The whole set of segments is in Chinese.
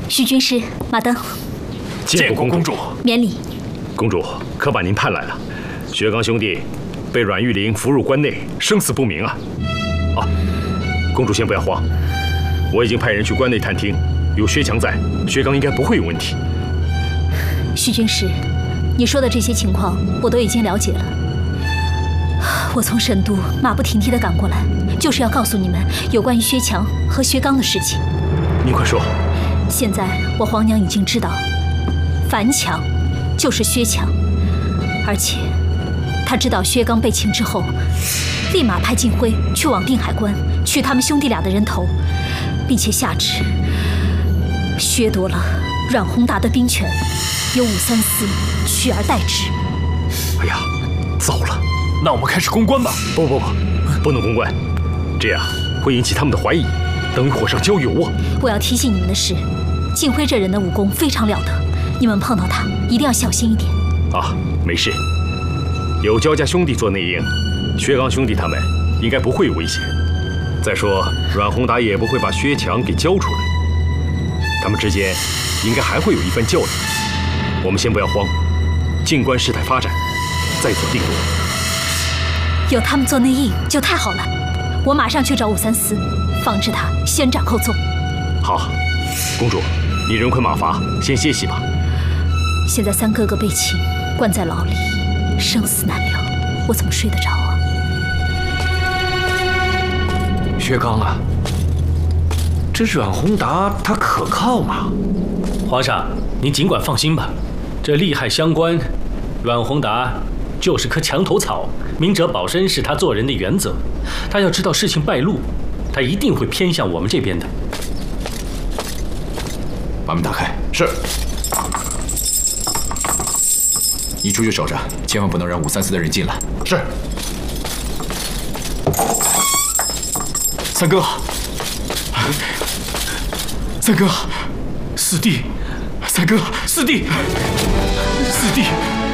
徐军师，马登。 见过公主。 免礼。 公主，可把您盼来了。薛刚兄弟被阮玉玲俘入关内，生死不明啊！啊，公主先不要慌，我已经派人去关内探听，有薛强在，薛刚应该不会有问题。 徐军师，你说的这些情况我都已经了解了。我从神都马不停蹄地赶过来，就是要告诉你们有关于薛强和薛刚的事情。 您快说。 现在我皇娘已经知道，樊强就是薛强，而且她知道薛刚被擒之后，立马派晋辉去往定海关取他们兄弟俩的人头，并且下旨削夺了阮宏达的兵权，由武三思取而代之。 哎呀，糟了！ 那我们开始攻关吧。 不能攻关，这样会引起他们的怀疑，等于火上浇油啊！ 我要提醒你们的是，晋辉这人的武功非常了得，你们碰到他一定要小心一点。 啊，没事，有焦家兄弟做内应，薛刚兄弟他们应该不会有危险。再说阮宏达也不会把薛强给交出来，他们之间应该还会有一番较量。我们先不要慌，静观事态发展，再做定夺。 有他们做内应就太好了，我马上去找武三思，防止他先斩后奏。 好，公主，你人困马乏，先歇息吧。 现在三哥哥被擒，关在牢里，生死难料，我怎么睡得着啊？ 薛刚啊，这阮宏达他可靠吗？ 皇上，您尽管放心吧，这利害相关，阮宏达就是棵墙头草，明哲保身是他做人的原则。他要知道事情败露，他一定会偏向我们这边的。 把门打开。是。你出去守着，千万不能让武三思的人进来。 是。 三哥，三哥， 四弟，三哥，四弟，四弟，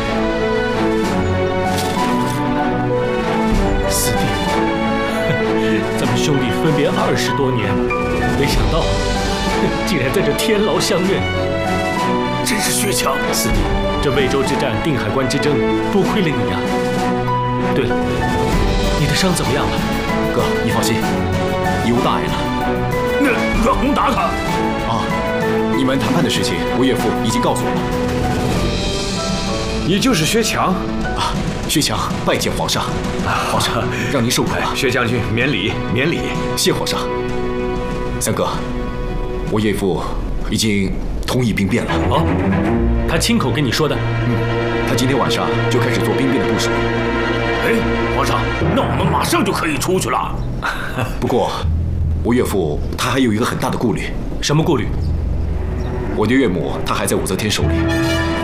四弟， 咱们兄弟分别20多年，没想到竟然在这天牢相认， 真是薛强。 四弟，这魏州之战、定海关之争，多亏了你呀。对了，你的伤怎么样了？ 哥，你放心，已无大碍了。 那阮宏达他…… 啊，你们谈判的事情，我岳父已经告诉我了。 你就是薛强啊？薛强拜见皇上。皇上，让您受苦了。 薛将军，免礼，免礼。 谢皇上。三哥，我岳父已经同意兵变了。 哦，他亲口跟你说的？ 他今天晚上就开始做兵变的部署。 哎，皇上，那我们马上就可以出去了。 不过，我岳父他还有一个很大的顾虑。 什么顾虑？ 我的岳母她还在武则天手里，